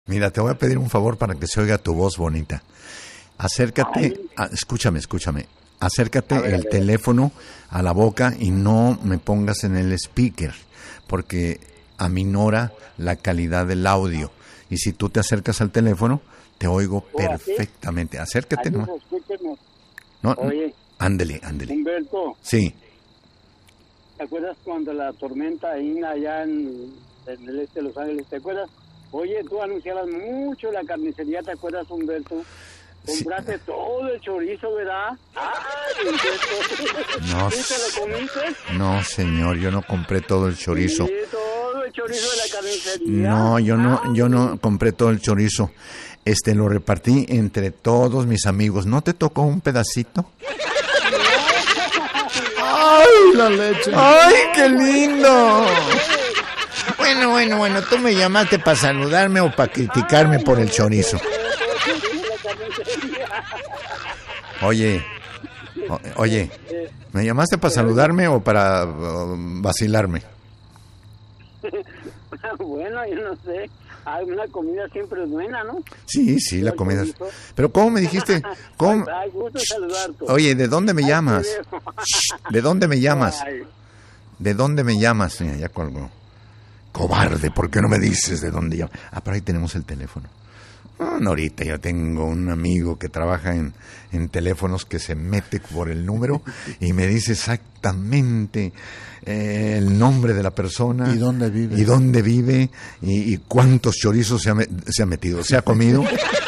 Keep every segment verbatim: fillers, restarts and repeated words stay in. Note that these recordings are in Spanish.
Mira, te voy a pedir un favor para que se oiga tu voz bonita. Acércate, a, escúchame, escúchame. Acércate ver, el teléfono a la boca y no me pongas en el speaker, porque aminora la calidad del audio. Y si tú te acercas al teléfono, te oigo oh, perfectamente. ¿Sí? Acércate, ¿no? No, Oye, ándele, ándele. Humberto. Sí. ¿Te acuerdas cuando la tormenta ahí allá en, en el este de Los Ángeles? ¿Te acuerdas? Oye, tú anunciabas mucho la carnicería, ¿te acuerdas, Humberto? Compraste sí. todo el chorizo, ¿verdad? ¡Ay, Humberto! No, ¿Sí te lo comiste? No, señor, yo no compré todo el chorizo. Sí, todo el chorizo de la carnicería. No, yo no, yo no compré todo el chorizo. Este, lo repartí entre todos mis amigos. ¿No te tocó un pedacito? ¡Ay, la leche! ¡Ay, qué lindo! Bueno, bueno, bueno, tú me llamaste para saludarme o para criticarme por el chorizo. Oye, o, oye, ¿me llamaste para saludarme o para uh, vacilarme? Bueno, yo no sé. Una comida siempre es buena, ¿no? Sí, sí, la comida es... Pero ¿cómo me dijiste? ¿Cómo? Ay, gusto saludarte. Oye, ¿de dónde me llamas? ¿De dónde me llamas? ¿De dónde me llamas? Mira, ya colgó. Cobarde, ¿por qué no me dices de dónde llamas? Ah, pero ahí tenemos el teléfono. Oh, no, ahorita yo tengo un amigo que trabaja en, en teléfonos que se mete por el número y me dice exactamente eh, el nombre de la persona. ¿Y dónde vive? Y dónde vive y, y cuántos chorizos se ha, se ha metido, se ha comido.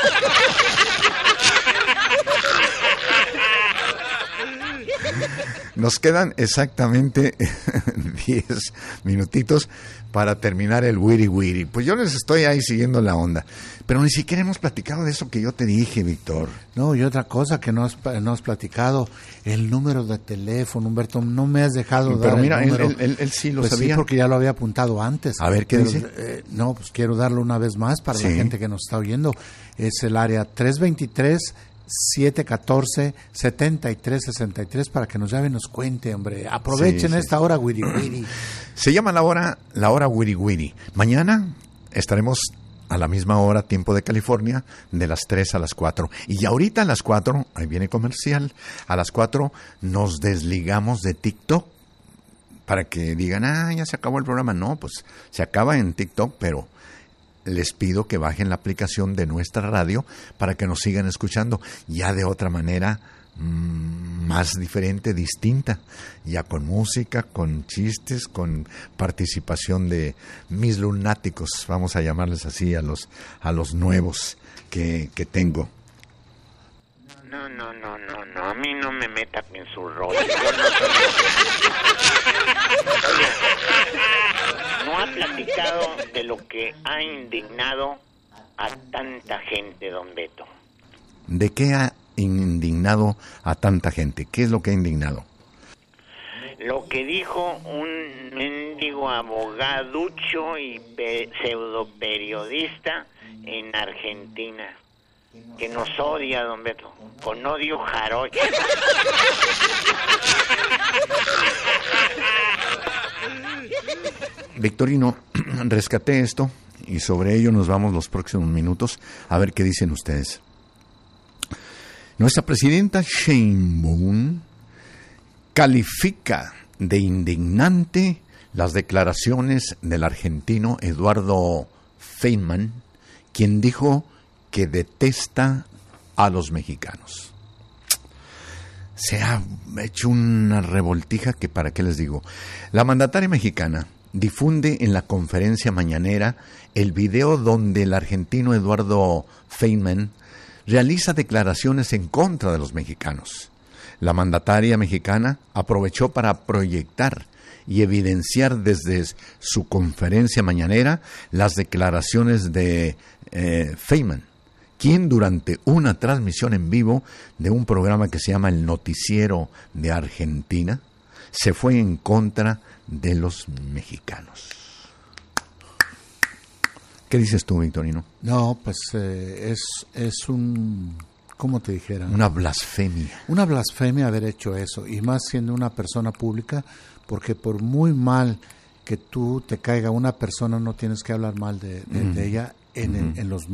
Nos quedan exactamente diez minutitos para terminar el wiri wiri. Pues yo les estoy ahí siguiendo la onda. Pero ni siquiera hemos platicado de eso que yo te dije, Víctor. No, y otra cosa que no has, no has platicado, el número de teléfono, Humberto, no me has dejado Pero dar Pero mira, el número. Él, él, él sí lo pues sabía. Sí, porque ya lo había apuntado antes. A ver, ¿qué Pero, dice? Eh, no, pues quiero darlo una vez más para sí. la gente que nos está oyendo. Es el área tres dos tres, siete uno cuatro, siete tres seis tres para que nos llame y nos cuente, hombre. Aprovechen sí, sí. esta hora, wiri wiri. Se llama la hora, la hora wiri wiri. Mañana estaremos a la misma hora, tiempo de California, de las tres a las cuatro. Y ahorita a las cuatro, ahí viene comercial, a las cuatro nos desligamos de TikTok para que digan, ah, ya se acabó el programa. No, pues se acaba en TikTok, pero les pido que bajen la aplicación de nuestra radio para que nos sigan escuchando ya de otra manera mmm, más diferente, distinta, ya con música, con chistes, con participación de mis lunáticos, vamos a llamarles así a los a los nuevos que, que tengo. No, no, no, no, no, a mí no me metan en su rollo. Yo no soy... Oye, no ha platicado de lo que ha indignado a tanta gente, don Beto. ¿De qué ha indignado a tanta gente? ¿Qué es lo que ha indignado? Lo que dijo un mendigo abogaducho y pe- pseudo periodista en Argentina, que nos odia, don Beto, con odio jarocho. Victorino, rescaté esto y sobre ello nos vamos los próximos minutos a ver qué dicen ustedes. Nuestra presidenta Sheinbaum califica de indignante las declaraciones del argentino Eduardo Feynman, quien dijo que detesta a los mexicanos. Se ha hecho una revoltija que, ¿para qué les digo? La mandataria mexicana difunde en la conferencia mañanera el video donde el argentino Eduardo Feynman realiza declaraciones en contra de los mexicanos. La mandataria mexicana aprovechó para proyectar y evidenciar desde su conferencia mañanera las declaraciones de eh, Feynman, quien durante una transmisión en vivo de un programa que se llama El Noticiero de Argentina, se fue en contra de los mexicanos. ¿Qué dices tú, Victorino? No, pues eh, es, es un, ¿cómo te dijera? Una blasfemia. Una blasfemia haber hecho eso, y más siendo una persona pública, porque por muy mal que tú te caiga una persona, no tienes que hablar mal de, de, mm. de ella, en, uh-huh. en, en los